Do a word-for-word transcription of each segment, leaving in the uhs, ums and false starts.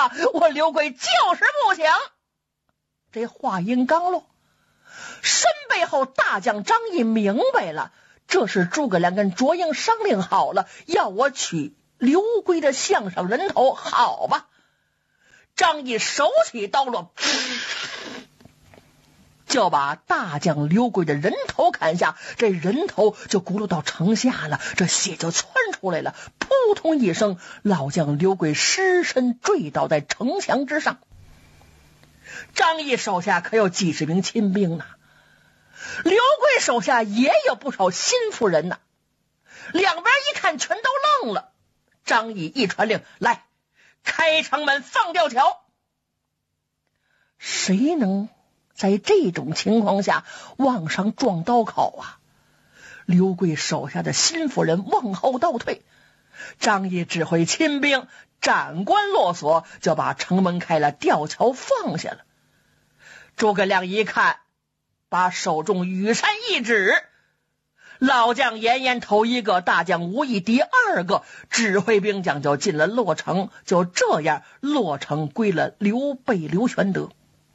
啊，我刘贵就是不想。这话音刚落，身背后大将张毅明白了，这是诸葛亮跟卓英商量好了，要我取刘贵的项上人头。好吧，张毅手起刀落，就把大将刘贵的人头砍下，这人头就轱辘到城下了，这血就窜出来了，扑通一声，老将刘贵尸身坠倒在城墙之上。张毅手下可有几十名亲兵呢，刘贵手下也有不少心腹人呢。两边一看全都愣了。张毅一传令，来，开城门放吊桥。谁能在这种情况下往上撞刀口啊？刘贵手下的心腹人往后倒退，张毅指挥亲兵斩关落锁，就把城门开了，吊桥放下了。诸葛亮一看，把手中羽扇一指，老将严颜头一个，大将吴懿第二个，指挥兵将就进了洛城。就这样，洛城归了刘备刘玄德。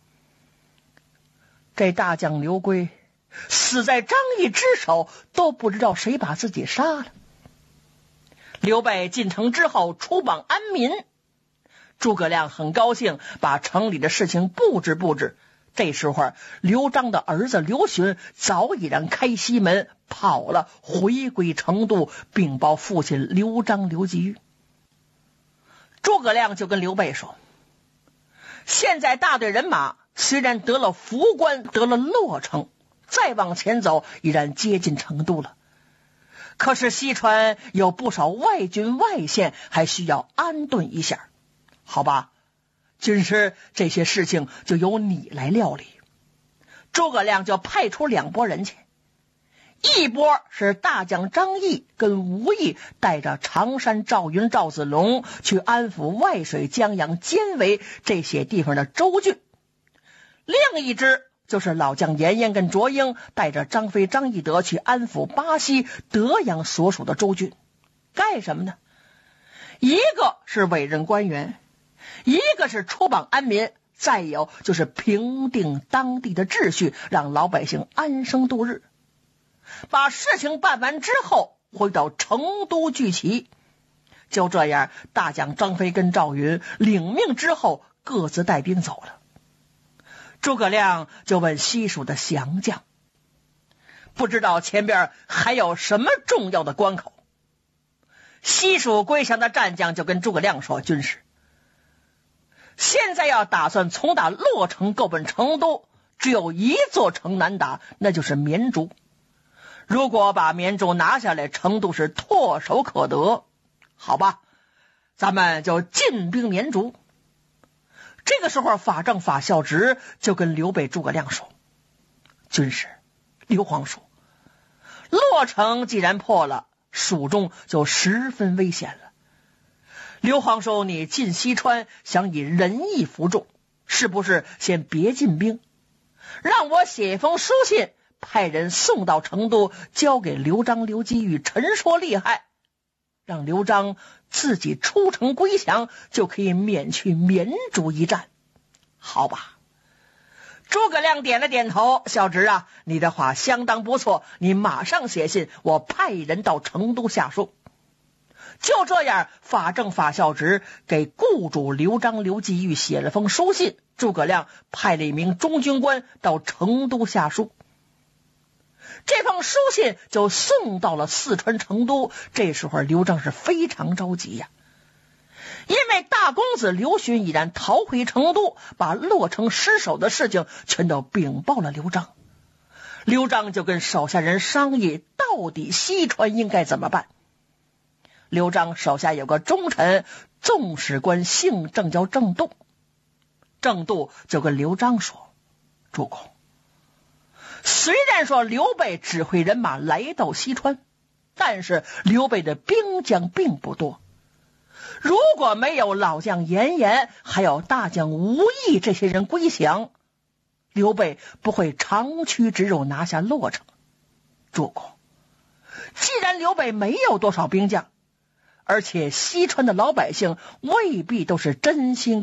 这大将刘贵死在张毅之手，都不知道谁把自己杀了。刘备进城之后出榜安民，诸葛亮很高兴，把城里的事情布置布置。这时候刘璋的儿子刘询早已然开西门跑了，回归成都，禀报父亲刘璋刘季玉。诸葛亮就跟刘备说，现在大队人马虽然得了福关，得了洛城，再往前走已然接近成都了，可是西川有不少外军外线，还需要安顿一下。好吧，军师，这些事情就由你来料理。诸葛亮就派出两拨人去，一波是大将张毅跟吴懿带着常山赵云赵子龙去安抚外水江阳监围这些地方的州郡，另一支就是老将严颜跟卓英带着张飞张翼德去安抚巴西德阳所属的州郡。干什么呢？一个是委任官员，一个是出榜安民，再有就是平定当地的秩序，让老百姓安生度日。把事情办完之后，回到成都聚齐。就这样，大将张飞跟赵云领命之后，各自带兵走了。诸葛亮就问西蜀的降将，不知道前边还有什么重要的关口。西蜀归降的战将就跟诸葛亮说，军师，现在要打算从打洛城够奔成都，只有一座城难打，那就是绵竹。如果把绵竹拿下来，成都是唾手可得。好吧，咱们就进兵绵竹。这个时候法正法孝直就跟刘备诸葛亮说，军师，刘皇叔，洛城既然破了，蜀中就十分危险了。刘皇叔，你进西川想以仁义服众，是不是先别进兵，让我写一封书信，派人送到成都，交给刘璋刘基玉陈说厉害，让刘璋自己出城归降，就可以免去绵竹一战。好吧。诸葛亮点了点头，小侄啊，你的话相当不错，你马上写信，我派人到成都下书。就这样，法正法孝直给雇主刘璋刘季玉写了封书信，诸葛亮派了一名中军官到成都下书。这封书信就送到了四川成都。这时候刘璋是非常着急呀、啊，因为大公子刘询已然逃回成都，把洛城失守的事情全都禀报了刘璋。刘璋就跟手下人商议，到底西川应该怎么办。刘璋手下有个忠臣，纵使官姓郑，叫郑度。郑度就跟刘璋说，主公，虽然说刘备指挥人马来到西川，但是刘备的兵将并不多，如果没有老将严颜还有大将吴懿这些人归降，刘备不会长驱直入拿下洛城。主公，既然刘备没有多少兵将，而且西川的老百姓未必都是真心